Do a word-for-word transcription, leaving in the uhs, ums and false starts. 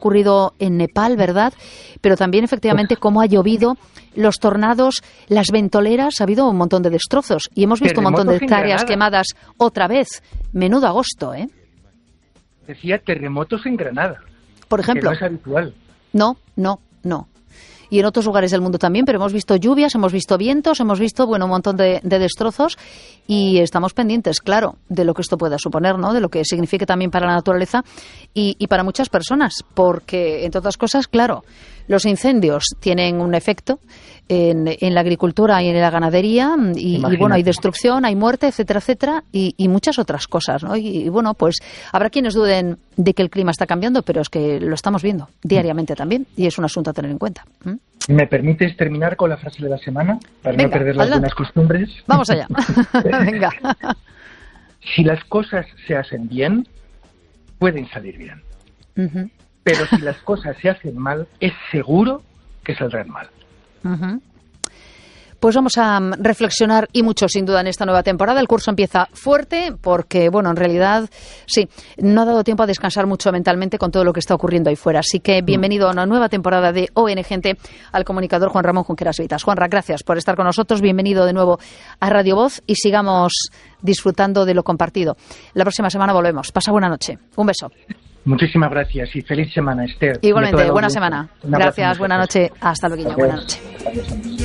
ocurrido en Nepal, ¿verdad? Pero también, efectivamente, cómo ha llovido, los tornados, las ventoleras, ha habido un montón de destrozos. Y hemos visto un montón de hectáreas quemadas otra vez. Menudo agosto, ¿eh? Decía terremotos en Granada. Por ejemplo. Que no es habitual. No, no, no. Y en otros lugares del mundo también, pero hemos visto lluvias, hemos visto vientos, hemos visto, bueno, un montón de, de destrozos y estamos pendientes, claro, de lo que esto pueda suponer, ¿no? De lo que signifique también para la naturaleza y, y para muchas personas, porque, entre otras cosas, claro, los incendios tienen un efecto en, en la agricultura y en la ganadería y, y, bueno, hay destrucción, hay muerte, etcétera, etcétera, y, y muchas otras cosas, ¿no? Y, y, bueno, pues habrá quienes duden de que el clima está cambiando, pero es que lo estamos viendo diariamente también y es un asunto a tener en cuenta. ¿Mm? ¿Me permites terminar con la frase de la semana? Para Venga, no perder las adelante. buenas costumbres. Vamos allá. Venga. Si las cosas se hacen bien, pueden salir bien. Uh-huh. Pero si las cosas se hacen mal, es seguro que saldrán mal. Uh-huh. Pues vamos a reflexionar y mucho, sin duda, en esta nueva temporada. El curso empieza fuerte porque, bueno, en realidad, sí, no ha dado tiempo a descansar mucho mentalmente con todo lo que está ocurriendo ahí fuera. Así que bienvenido a una nueva temporada de O N Gente al comunicador Juan Ramón Junqueras Vitas. Juanra, gracias por estar con nosotros. Bienvenido de nuevo a Radio Voz y sigamos disfrutando de lo compartido. La próxima semana volvemos. Pasa buena noche. Un beso. Muchísimas gracias y feliz semana, Esther. Igualmente, buena semana. Gracias, buena noche. Hasta luego, buena noche. Adiós.